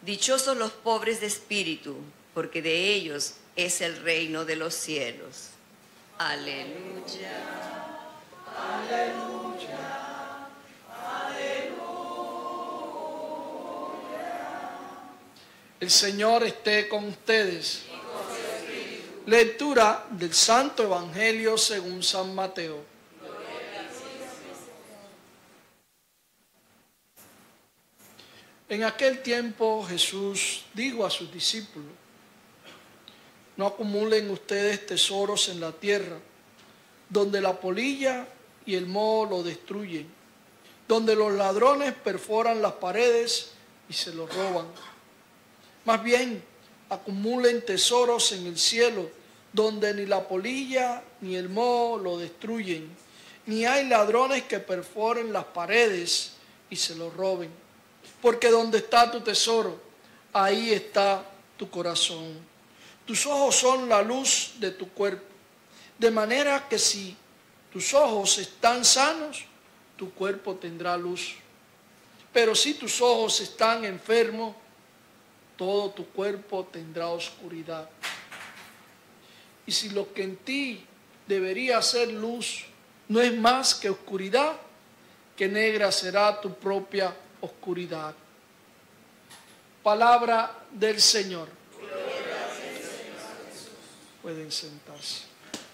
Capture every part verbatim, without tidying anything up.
Dichosos los pobres de espíritu, porque de ellos es el reino de los cielos. Aleluya. Aleluya. Aleluya. El Señor esté con ustedes. Y con su espíritu. Lectura del Santo Evangelio según San Mateo. En aquel tiempo Jesús dijo a sus discípulos: no acumulen ustedes tesoros en la tierra, donde la polilla y el moho lo destruyen, donde los ladrones perforan las paredes y se los roban. Más bien, acumulen tesoros en el cielo, donde ni la polilla ni el moho lo destruyen, ni hay ladrones que perforen las paredes y se los roben. Porque donde está tu tesoro, ahí está tu corazón. Tus ojos son la luz de tu cuerpo. De manera que si tus ojos están sanos, tu cuerpo tendrá luz. Pero si tus ojos están enfermos, todo tu cuerpo tendrá oscuridad. Y si lo que en ti debería ser luz no es más que oscuridad, que negra será tu propia oscuridad. Palabra del Señor. Pueden sentarse.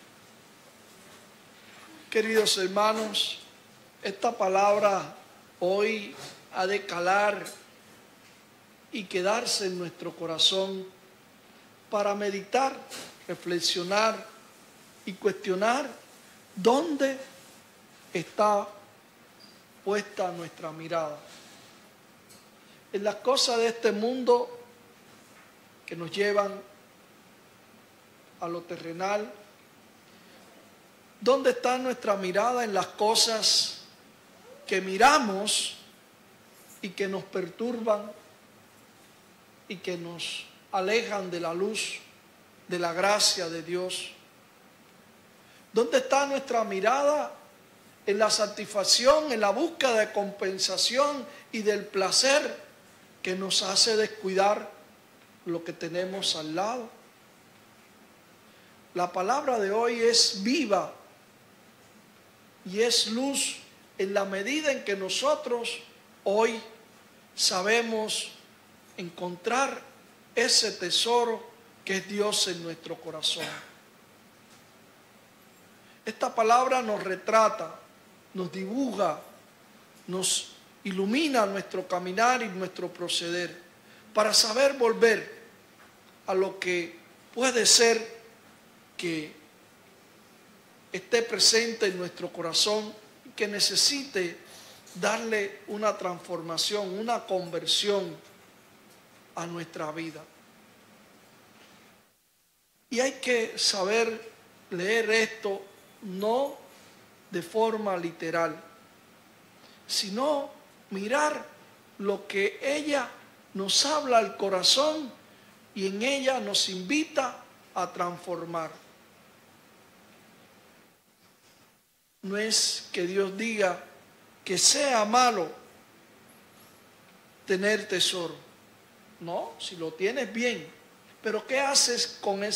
Queridos hermanos, esta palabra hoy ha de calar y quedarse en nuestro corazón para meditar, reflexionar y cuestionar dónde está puesta nuestra mirada. En las cosas de este mundo que nos llevan a lo terrenal. ¿Dónde está nuestra mirada en las cosas que miramos y que nos perturban y que nos alejan de la luz, de la gracia de Dios? ¿Dónde está nuestra mirada en la satisfacción, en la búsqueda de compensación y del placer que nos hace descuidar lo que tenemos al lado? La palabra de hoy es viva y es luz en la medida en que nosotros hoy sabemos encontrar ese tesoro que es Dios en nuestro corazón. Esta palabra nos retrata, nos dibuja, nos ilumina nuestro caminar y nuestro proceder para saber volver a lo que puede ser que esté presente en nuestro corazón y que necesite darle una transformación, una conversión a nuestra vida. Y hay que saber leer esto no de forma literal, sino mirar lo que ella nos habla al corazón y en ella nos invita a transformar. No es que Dios diga que sea malo tener tesoro. No, si lo tienes bien. Pero ¿qué haces con ese